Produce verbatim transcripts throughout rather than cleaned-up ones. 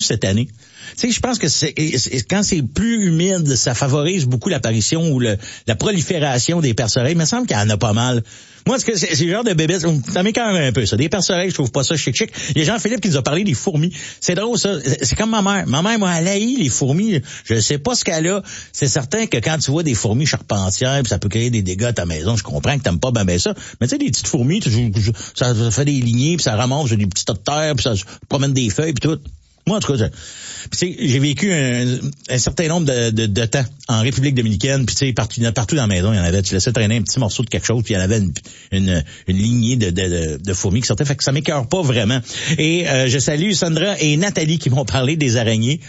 cette année. Tu sais, je pense que c'est, c'est quand c'est plus humide, ça favorise beaucoup l'apparition ou le, la prolifération des perce-oreilles. Il me semble qu'il y en a pas mal. Moi, c'est, c'est, c'est le genre de bébés, ça m'écoeure un peu, ça. Des perce-oreilles, je trouve pas ça chic-chic. Il y a Jean-Philippe qui nous a parlé des fourmis. C'est drôle, ça. C'est comme ma mère. Ma mère, moi, elle haït les fourmis. Je sais pas ce qu'elle a. C'est certain que quand tu vois des fourmis charpentières, puis ça peut créer des dégâts à ta maison, je comprends que t'aimes pas ben ben ça. Mais tu sais, des petites fourmis, tu, ça, ça fait des lignées, puis ça ramasse des petits tas de terre, puis ça promène des feuilles, puis tout. Moi, en tout cas, Puis, j'ai vécu un, un certain nombre de, de, de temps en République dominicaine, puis tu sais, partout, partout dans la maison, il y en avait. Tu laissais traîner un petit morceau de quelque chose, puis il y en avait une, une, une lignée de, de, de, de fourmis qui sortaient. Fait que ça m'écœure pas vraiment. Et euh, je salue Sandra et Nathalie qui m'ont parlé des araignées.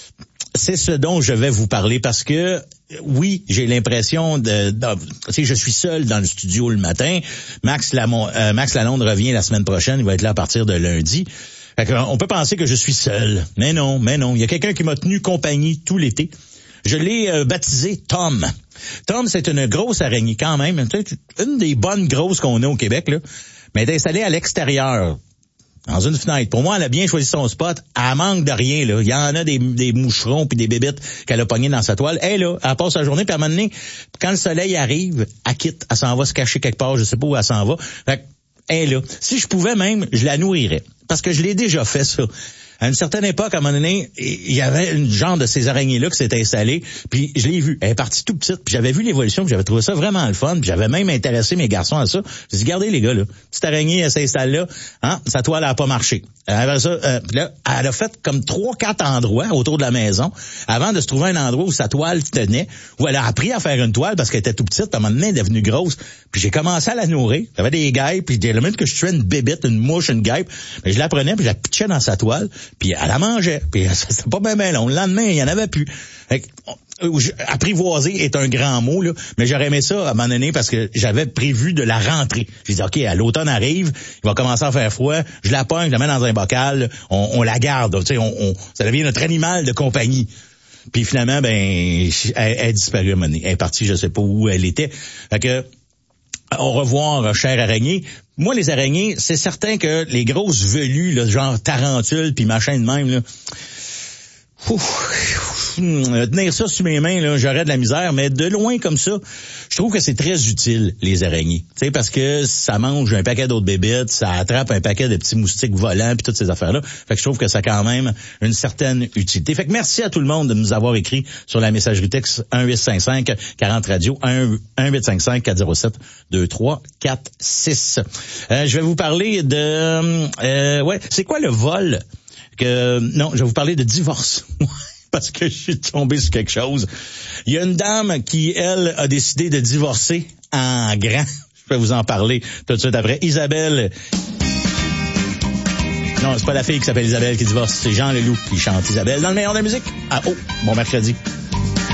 C'est ce dont je vais vous parler parce que oui, j'ai l'impression de, de tu sais, je suis seul dans le studio le matin. Max Lamont, euh, Max Lalonde revient la semaine prochaine, il va être là à partir de lundi. Fait que, on peut penser que je suis seul, mais non, mais non, il y a quelqu'un qui m'a tenu compagnie tout l'été. Je l'ai euh, baptisé Tom. Tom, c'est une grosse araignée quand même, une des bonnes grosses qu'on a au Québec là, mais elle est installée à l'extérieur. Dans une fenêtre. Pour moi, elle a bien choisi son spot. Elle manque de rien, là. Il y en a des, des moucherons puis des bébites qu'elle a pognées dans sa toile. Elle, là, elle passe sa journée, puis à un moment donné, quand le soleil arrive, elle quitte. Elle s'en va se cacher quelque part. Je sais pas où elle s'en va. Fait que, elle, là. Si je pouvais même, je la nourrirais. Parce que je l'ai déjà fait, ça. À une certaine époque, à un moment donné, il y avait une genre de ces araignées-là qui s'est installée, puis je l'ai vue. Elle est partie tout petite, puis j'avais vu l'évolution, puis j'avais trouvé ça vraiment le fun, puis j'avais même intéressé mes garçons à ça. J'ai dit, regardez les gars, là, petite araignée, elle s'installe là, hein, sa toile a pas marché. Après ça, euh, puis là, elle a fait comme trois, quatre endroits autour de la maison, avant de se trouver un endroit où sa toile tenait, où elle a appris à faire une toile parce qu'elle était tout petite, puis à un moment donné, elle est devenue grosse. Puis j'ai commencé à la nourrir. J'avais des guêpes, puis dès le moment que je tuais une bébite, une mouche, une guêpe, mais je la prenais, puis je la pitchais dans sa toile, puis elle la mangeait. Puis c'était pas bien bien long. Le lendemain, il y en avait plus. Fait que, apprivoiser est un grand mot, là, mais j'aurais aimé ça à un moment donné parce que j'avais prévu de la rentrer. J'ai dit, OK, à l'automne arrive, il va commencer à faire froid, je la pogne, je la mets dans un bocal, on, on la garde, tu sais, on, on, ça devient notre animal de compagnie. Puis finalement, ben, elle, elle a disparu à un moment donné. Elle est partie, je sais pas où elle était. Fait que, au revoir, chère araignée. Moi, les araignées, c'est certain que les grosses velues, là, genre tarentules puis machin de même, là, ouf, tenir ça sur mes mains, là, j'aurais de la misère, mais de loin comme ça, je trouve que c'est très utile, les araignées. Tu sais, parce que ça mange un paquet d'autres bébites, ça attrape un paquet de petits moustiques volants, puis toutes ces affaires-là. Fait que je trouve que ça a quand même une certaine utilité. Fait que merci à tout le monde de nous avoir écrit sur la messagerie texte un huit cinq cinq quarante radio, un huit cinq cinq quatre zéro sept deux trois quatre six. Euh, je vais vous parler de... Euh, ouais, c'est quoi le vol? Que, non, je vais vous parler de divorce. Parce que je suis tombé sur quelque chose. Il y a une dame qui, elle, a décidé de divorcer en grand. Je vais vous en parler tout de suite après. Isabelle. Non, c'est pas la fille qui s'appelle Isabelle qui divorce. C'est Jean Leloup qui chante Isabelle dans le meilleur de la musique. Ah, oh, bon mercredi.